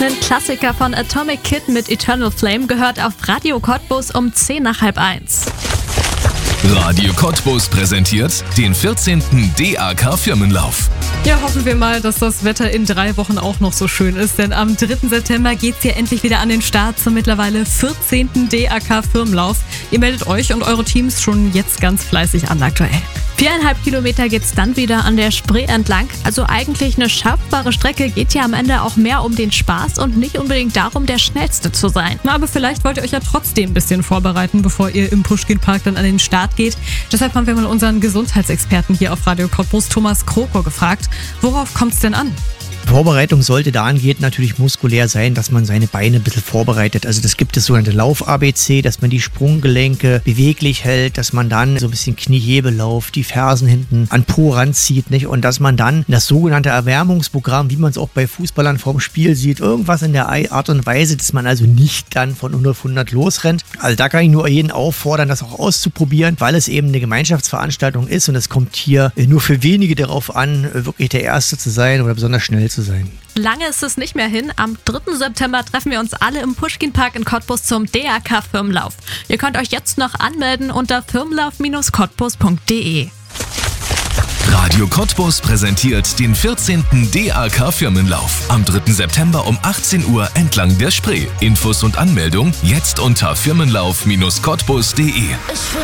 Ein Klassiker von Atomic Kid mit Eternal Flame gehört auf Radio Cottbus um 1:10. Radio Cottbus präsentiert den 14. DAK Firmenlauf. Ja, hoffen wir mal, dass das Wetter in 3 Wochen auch noch so schön ist, denn am 3. September geht's ja endlich wieder an den Start zum mittlerweile 14. DAK Firmenlauf. Ihr meldet euch und eure Teams schon jetzt ganz fleißig an aktuell. 4,5 Kilometer geht's dann wieder an der Spree entlang. Also eigentlich eine schaffbare Strecke, geht ja am Ende auch mehr um den Spaß und nicht unbedingt darum, der Schnellste zu sein. Na, aber vielleicht wollt ihr euch ja trotzdem ein bisschen vorbereiten, bevor ihr im Puschkin-Park dann an den Start geht. Deshalb haben wir mal unseren Gesundheitsexperten hier auf Radio Cottbus, Thomas Kroko, gefragt, worauf kommt's denn an? Vorbereitung sollte dahingehend natürlich muskulär sein, dass man seine Beine ein bisschen vorbereitet. Also das gibt es sogenannte Lauf-ABC, dass man die Sprunggelenke beweglich hält, dass man dann so ein bisschen Kniehebelauf, die Fersen hinten an Po ranzieht, nicht? Und dass man dann das sogenannte Erwärmungsprogramm, wie man es auch bei Fußballern vorm Spiel sieht, irgendwas in der Art und Weise, dass man also nicht dann von 100 auf 100 losrennt. Also da kann ich nur jeden auffordern, das auch auszuprobieren, weil es eben eine Gemeinschaftsveranstaltung ist und es kommt hier nur für wenige darauf an, wirklich der Erste zu sein oder besonders schnell zu sein. Lange ist es nicht mehr hin. Am 3. September treffen wir uns alle im Puschkin-Park in Cottbus zum DAK Firmenlauf. Ihr könnt euch jetzt noch anmelden unter firmenlauf-cottbus.de. Radio Cottbus präsentiert den 14. DAK Firmenlauf am 3. September um 18 Uhr entlang der Spree. Infos und Anmeldung jetzt unter firmenlauf-cottbus.de.